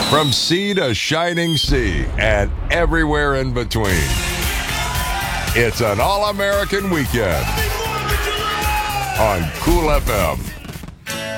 From sea to shining sea and everywhere in between. It's an all-American weekend on Cool FM.